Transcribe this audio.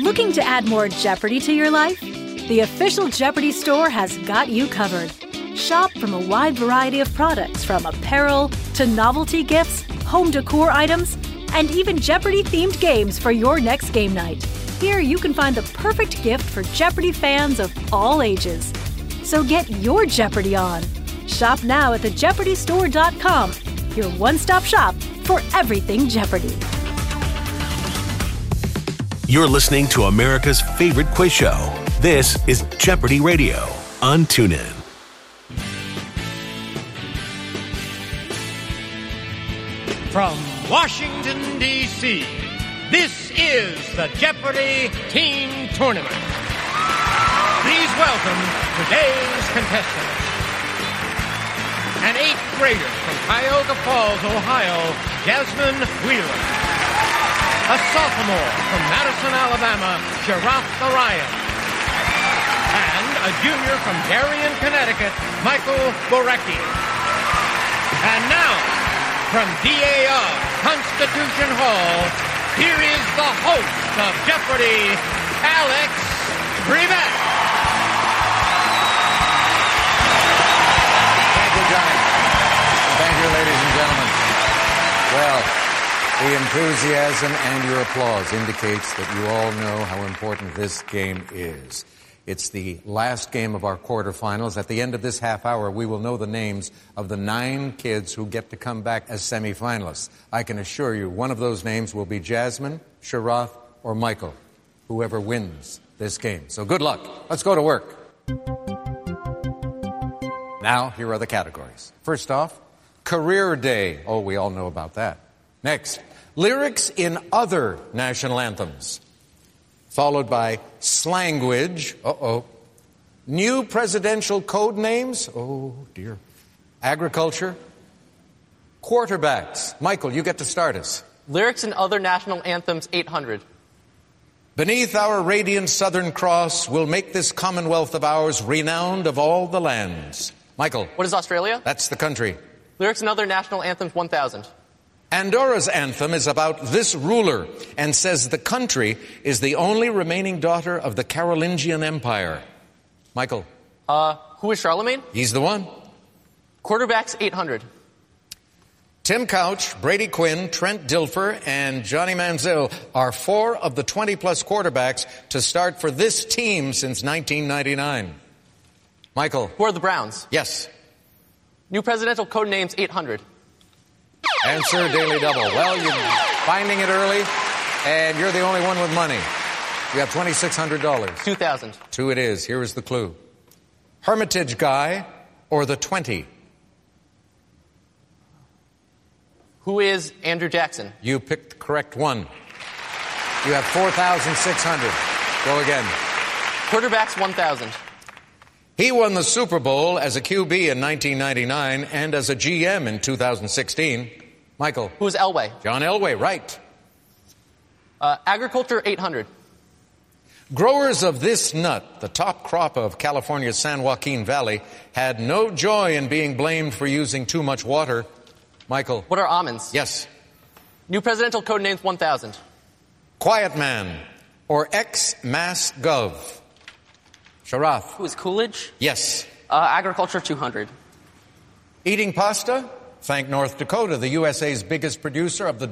Looking to add more Jeopardy to your life? The official Jeopardy store has got you covered. Shop from a wide variety of products, from apparel to novelty gifts, home decor items, and even Jeopardy-themed games for your next game night. Here you can find the perfect gift for Jeopardy fans of all ages. So get your Jeopardy on. Shop now at thejeopardystore.com, your one-stop shop for everything Jeopardy. You're listening to America's favorite quiz show. This is Jeopardy Radio on TuneIn. From Washington, D.C., this is the Jeopardy Team Tournament. Please welcome today's contestants. An 8th grader from Cuyahoga Falls, Ohio, Jasmine Wheeler. A sophomore from Madison, Alabama, Sharath Orion. And a junior from Darien, Connecticut, Michael Borecki. And now, from DAR Constitution Hall, here is the host of Jeopardy, Alex Brevette. Thank you, Johnny. Thank you, ladies and gentlemen. Well, the enthusiasm and your applause indicates that you all know how important this game is. It's the last game of our quarterfinals. At the end of this half hour, we will know the names of the 9 kids who get to come back as semifinalists. I can assure you one of those names will be Jasmine, Sharath, or Michael, whoever wins this game. So good luck. Let's go to work. Now, here are the categories. First off, Career Day. Oh, we all know about that. Next, lyrics in other national anthems. Followed by slanguage. New presidential code names. Oh, dear. Agriculture. Quarterbacks. Michael, you get to start us. Lyrics in other national anthems, 800. Beneath our radiant Southern Cross, we'll make this Commonwealth of ours renowned of all the lands. Michael. What is Australia? That's the country. Lyrics in other national anthems, 1000. Andorra's anthem is about this ruler and says the country is the only remaining daughter of the Carolingian Empire. Michael. Who is Charlemagne? He's the one. Quarterbacks, 800. Tim Couch, Brady Quinn, Trent Dilfer, and Johnny Manziel are 4 of the 20-plus quarterbacks to start for this team since 1999. Michael. Who are the Browns? Yes. New presidential code names, 800. Answer, Daily Double. Well, you're finding it early, and you're the only one with money. You have $2,600. 2000. 2 it is. Here is the clue. Hermitage Guy or the 20? Who is Andrew Jackson? You picked the correct one. You have $4,600. Go again. Quarterbacks, 1000. He won the Super Bowl as a QB in 1999 and as a GM in 2016. Michael. Who is Elway? John Elway, right. Agriculture, 800. Growers of this nut, the top crop of California's San Joaquin Valley, had no joy in being blamed for using too much water. Michael. What are almonds? Yes. New presidential code names, 1000. Quiet Man or ex-Mass Gov? Sharath. Who is Coolidge? Yes. Agriculture, 200. Eating pasta? Thank North Dakota, the USA's biggest producer of the